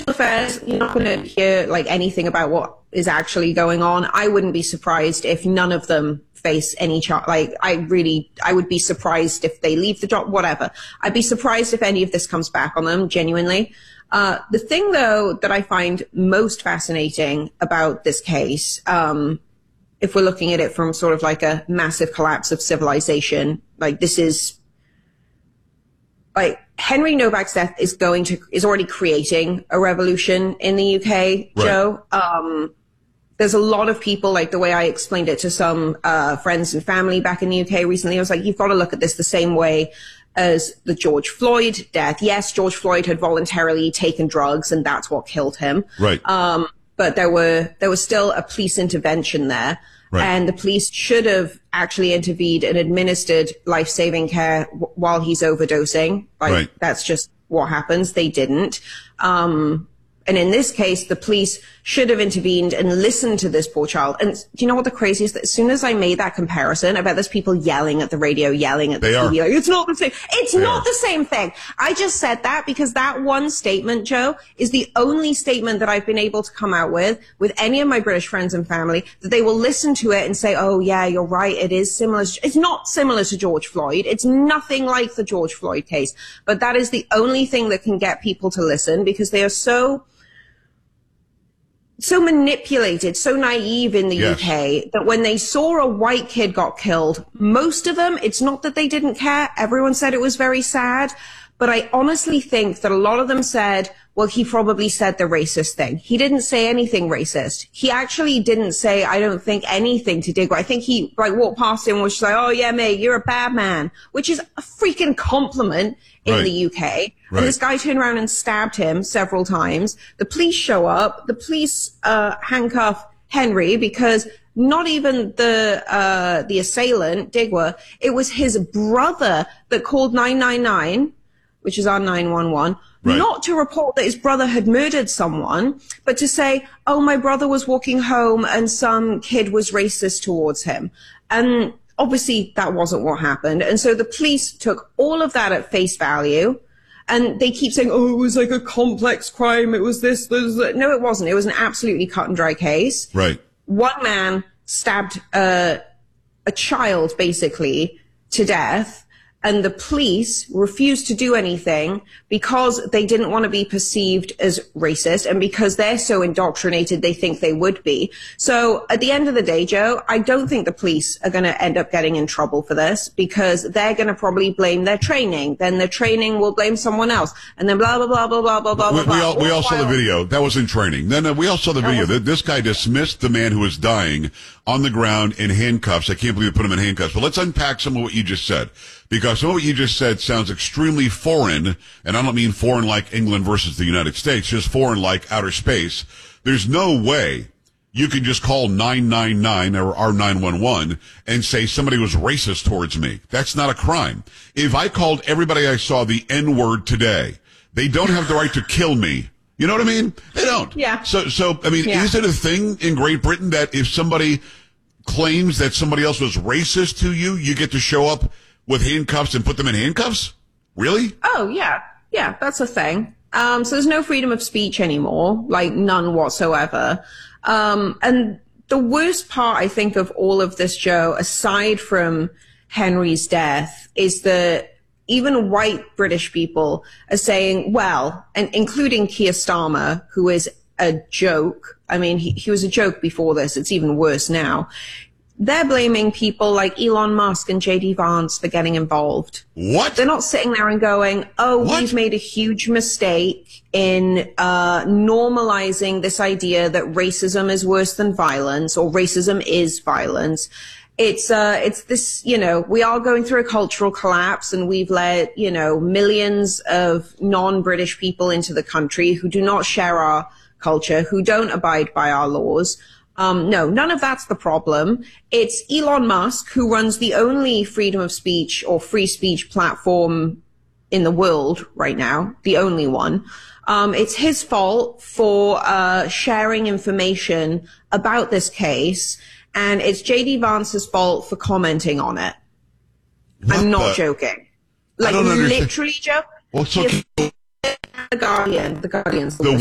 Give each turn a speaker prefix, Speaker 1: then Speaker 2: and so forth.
Speaker 1: affairs, you're not going to hear like anything about what is actually going on. I wouldn't be surprised if none of them face any charge. Like, I would be surprised if they leave the job, whatever. I'd be surprised if any of this comes back on them, genuinely. The thing, though, that I find most fascinating about this case, if we're looking at it from sort of like a massive collapse of civilization, like this is, like, Henry Novak's death is already creating a revolution in the UK, right. Joe. There's a lot of people, like the way I explained it to some friends and family back in the UK recently, I was like, you've got to look at this the same way as the George Floyd death. Yes, George Floyd had voluntarily taken drugs and that's what killed him.
Speaker 2: Right.
Speaker 1: But there was still a police intervention there. Right. And the police should have actually intervened and administered life-saving care while he's overdosing. Like, right. That's just what happens. They didn't. And in this case, the police should have intervened and listened to this poor child. And do you know what the craziest? As soon as I made that comparison, I bet there's people yelling at the radio, yelling at the TV. Like, it's not the same. It's not the same thing. I just said that because that one statement, Joe, is the only statement that I've been able to come out with any of my British friends and family, that they will listen to it and say, oh yeah, you're right. It is similar. It's not similar to George Floyd. It's nothing like the George Floyd case. But that is the only thing that can get people to listen, because they are so manipulated, so naive in the UK, that when they saw a white kid got killed, most of them, it's not that they didn't care. Everyone said it was very sad. But I honestly think that a lot of them said, well, he probably said the racist thing. He didn't say anything racist. He actually didn't say, I don't think, anything to Digweed. I think he walked past him and was just like, oh yeah, mate, you're a bad man, which is a freaking compliment in the UK. Right. And this guy turned around and stabbed him several times. The police show up. The police handcuff Henry because not even the assailant, Digweed, it was his brother that called 999, which is our 911, not to report that his brother had murdered someone, but to say, oh, my brother was walking home and some kid was racist towards him. And obviously that wasn't what happened. And so the police took all of that at face value, and they keep saying, oh, it was like a complex crime. It was this. No, it wasn't. It was an absolutely cut and dry case.
Speaker 2: Right.
Speaker 1: One man stabbed a child basically to death, and the police refused to do anything because they didn't want to be perceived as racist, and because they're so indoctrinated they think they would be. So at the end of the day, Joe, I don't think the police are going to end up getting in trouble for this, because they're going to probably blame their training. Then their training will blame someone else, and then blah, blah, blah, blah, blah, blah, blah, blah.
Speaker 2: We all saw the video. That was in training. Then we all saw the video. This guy dismissed the man who was dying on the ground in handcuffs. I can't believe they put him in handcuffs. But let's unpack some of what you just said, because some of what you just said sounds extremely foreign, and I don't mean foreign like England versus the United States, just foreign like outer space. There's no way you can just call 999 or our 911 and say somebody was racist towards me. That's not a crime. If I called everybody I saw the N-word today, they don't have the right to kill me. You know what I mean? They don't.
Speaker 1: Yeah.
Speaker 2: So I mean, is it a thing in Great Britain that if somebody claims that somebody else was racist to you, you get to show up with handcuffs and put them in handcuffs? Really?
Speaker 1: Oh, yeah. Yeah, that's a thing. So there's no freedom of speech anymore, like none whatsoever. And the worst part, I think, of all of this, Joe, aside from Henry's death, is that even white British people are saying, well, and including Keir Starmer, who is a joke. I mean, he was a joke before this. It's even worse now. They're blaming people like Elon Musk and JD Vance for getting involved.
Speaker 2: What?
Speaker 1: They're not sitting there and going, oh, we've made a huge mistake in normalizing this idea that racism is worse than violence, or racism is violence. It's this, you know, we are going through a cultural collapse, and we've let, you know, millions of non-British people into the country who do not share our culture, who don't abide by our laws. No, none of that's the problem. It's Elon Musk, who runs the only freedom of speech or free speech platform in the world right now, the only one. It's his fault for sharing information about this case, and it's JD Vance's fault for commenting on it. I'm not joking. Like, literally, Joe.
Speaker 2: Well, so
Speaker 1: The Guardian's the